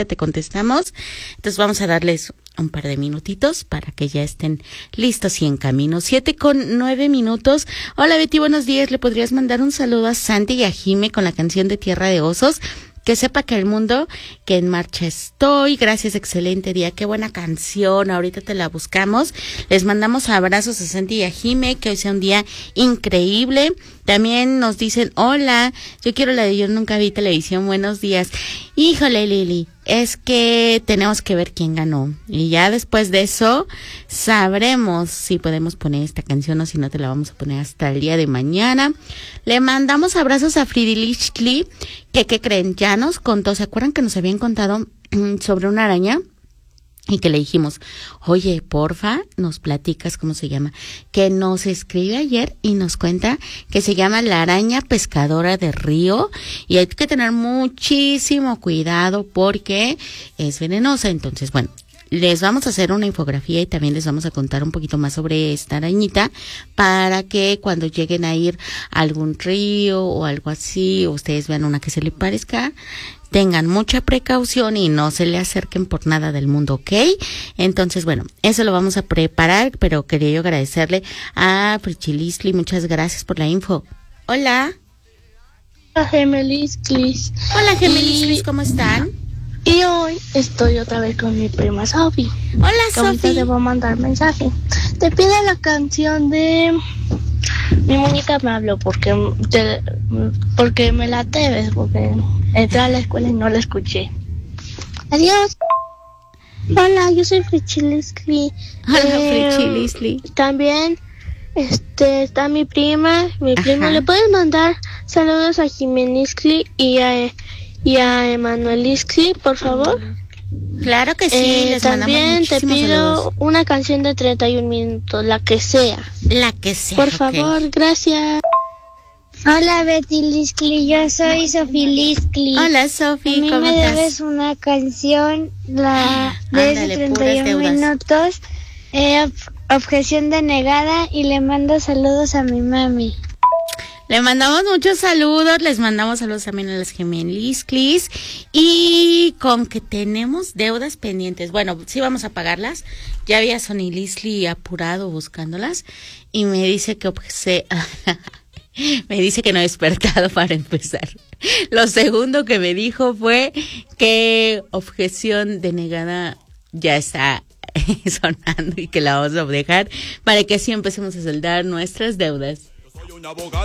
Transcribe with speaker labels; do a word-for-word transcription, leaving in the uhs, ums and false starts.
Speaker 1: ahorita te contestamos. Entonces vamos a darles un par de minutitos para que ya estén listos y en camino. Siete con nueve minutos. Hola Betty, buenos días. ¿Le podrías mandar un saludo a Santi y a Jime con la canción de Tierra de Osos? Que sepa que el mundo, que en marcha estoy. Gracias, excelente día. Qué buena canción. Ahorita te la buscamos. Les mandamos abrazos a Santi y a Jime. Que hoy sea un día increíble. También nos dicen, hola, yo quiero la de Yo Nunca Vi Televisión. Buenos días. Híjole, Lili, es que tenemos que ver quién ganó. Y ya después de eso, sabremos si podemos poner esta canción o si no te la vamos a poner hasta el día de mañana. Le mandamos abrazos a Fridilishli, que, ¿qué creen? Ya nos contó, ¿se acuerdan que nos habían contado sobre una araña? Y que le dijimos, oye, porfa, nos platicas cómo se llama. Que nos escribe ayer y nos cuenta que se llama la araña pescadora de río. Y hay que tener muchísimo cuidado porque es venenosa. Entonces, bueno, les vamos a hacer una infografía y también les vamos a contar un poquito más sobre esta arañita para que cuando lleguen a ir a algún río o algo así, ustedes vean una que se le parezca, tengan mucha precaución y no se le acerquen por nada del mundo, ¿ok? Entonces, bueno, eso lo vamos a preparar, pero quería yo agradecerle a Frichilisli, muchas gracias por la info. Hola.
Speaker 2: Hola, Gemelisclis.
Speaker 1: Hola, Gemelisclis, ¿cómo están?
Speaker 2: Y hoy estoy otra vez con mi prima Sofi.
Speaker 1: Hola,
Speaker 2: Sofi. Ahorita te voy a mandar mensaje. Te pido la canción de... Mi muñeca me habló porque, te, porque me la debes, porque entré a la escuela y no la escuché. Adiós. Hola, yo soy Frichilisli.
Speaker 1: Hola,
Speaker 2: eh,
Speaker 1: Frichilisli.
Speaker 2: También este, está mi prima. Mi prima, ¿le puedes mandar saludos a Jimeniscli y a, y a Emanueliscli, por favor?
Speaker 1: Claro que sí,
Speaker 2: eh,
Speaker 1: les
Speaker 2: también te pido
Speaker 1: saludos.
Speaker 2: Una canción de treinta y un minutos, la que sea.
Speaker 1: La que sea.
Speaker 2: Por
Speaker 1: okay.
Speaker 2: favor, gracias.
Speaker 3: Hola Betty Liscli, yo soy Sofi Liscli.
Speaker 1: Hola Sofi,
Speaker 3: ¿cómo estás? A mí me
Speaker 1: estás?
Speaker 3: debes una canción la de
Speaker 1: Ándale,
Speaker 3: treinta y un minutos, eh, objeción denegada, y le mando saludos a mi mami.
Speaker 1: Le mandamos muchos saludos, les mandamos saludos también a las Gemelisclis y con que tenemos deudas pendientes. Bueno, sí vamos a pagarlas. Ya había Sonny Lisli apurado buscándolas y me dice que obje- me dice que no he despertado para empezar. Lo segundo que me dijo fue que objeción denegada ya está sonando y que la vamos a dejar para que así empecemos a saldar nuestras deudas.